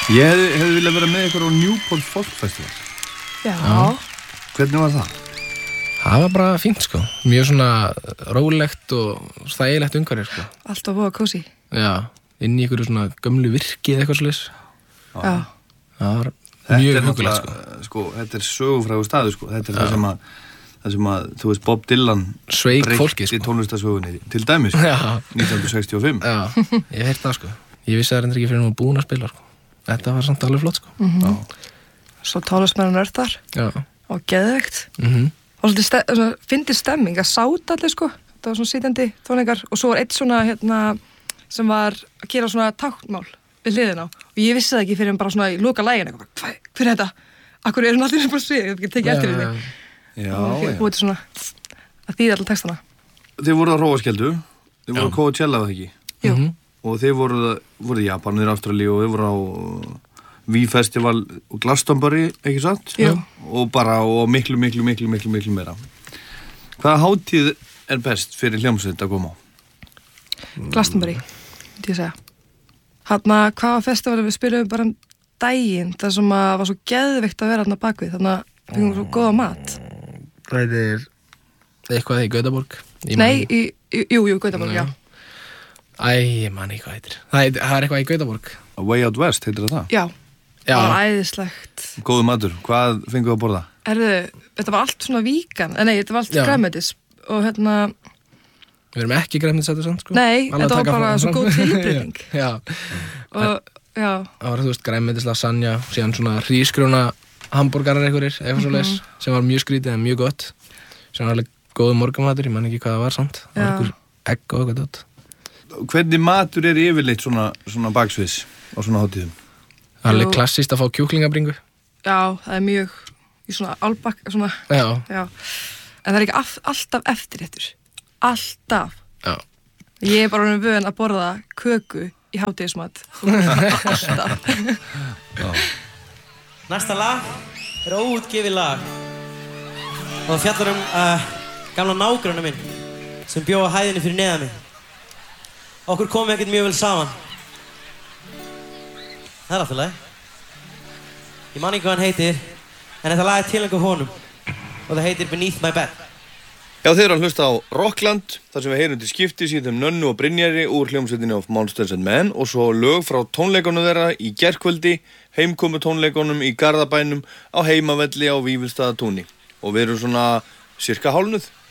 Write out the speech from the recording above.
Ég hefði viljað vera með ykkur á Newport Folk Festival. Já. Hvernig var það? Það var bara fínt sko, mjög svona rólegt og stægilegt umhverfi sko. Alltaf voða kósí. Já, inn í einhverju svona gömlu virki eða eitthvað svoleiðis. Já. Það var mjög hugulegt sko. Þetta er sögufrægur staður sko, þetta er það sem að, þú veist, Bob Dylan sveik fólki sko. Í tónlistarsögunni, til dæmis, 1965. Já, ég hef heyrt það sko. Ég vissi það reyndar ekki fyrir hún var búin að spila sko. Þetta var samt alveg flott sko. Svo tónlistamenn og nördar. Já. Og geðveikt. Og svolítið fyndið stemming að sáta allir sko. Það var svona sitjandi tónleikar og svo var eitt svona sem var að gera svona táknmál við hliðina á og ég vissi það ekki fyrir en bara svona í loka lægin eitthvað, hver er þetta? Akkur er hún allir bara svið, ég tekið eftir henni. Já. Og búið svona að þýða allir textana. Þið voruð á Hróarskeldu, þið voruð á Coachella það ekki? Jú. Og þið voruð í Japan, þið Ástralíu og þið voruð á V-festival og Glastonbury, ekki satt? Jú. Og bara og miklu meira. Hvaða hátíð er best fyrir hljómsveit að koma á? Glastonbury, myndi ég segja. Hvaða festival við spilum bara daginn, þar sem að var svo geðveikt að vera bakvið, þannig að við fengum svo góða mat. Það er eitthvað í Gautaborg? Nei, jú, Gautaborg, já. Ég man ekki hvað heitir. Það er eitthvað í Gautaborg. Way Out West, heitir það? Já. Það var æðislegt. Góðu matur, hvað fenguð að borða? Þetta var allt svona víkan, þetta var allt græmetis og Við erum ekki græmetisættur samt sko. Nei, þetta var bara svo góð tilbreyting. Já. Það var, þú veist, græmetis lasagna, síðan svona hrísgrjóna hamborgarar eitthvað svoleiðis, sem var mjög skrítið en mjög gott. Sem var alveg góðu morgunmatur, ég man ekki hvað það var samt. Það var einhver egg og eitthvað dót. Hvernig matur er yfirleitt svona baksviðs á svona hátíðum? Það er alveg klassíst að fá kjúklingabringu. Já, það er mjög í svona albakk, svona. Já. En það er ekki alltaf eftirréttur. Alltaf. Já. Ég er bara vön að borða köku í hátíðismat. Alltaf. Næsta lag er óútgefið lag. Og það fjallar gamla nágranna minn sem bjó á hæðinni fyrir neðan mig. Okkur komum ekkert mjög vel saman. Það er alltaf lag. Ég man ekki hvað hann heitir, en þetta lag er tilhengt á honum. Og það heitir Beneath My Bed. Já, þeir eru að hlusta á Rockland, þar sem við heyrum til skiptis í þeim Nönnu og Brynjari úr hljómsveitinni of Monsters and Men og svo lög frá tónleikunum þeirra í gærkvöldi, heimkomu tónleikunum í Garðabænum á heimavelli á Vífilsstaðatúni. Og við erum svona cirka hálfnuð.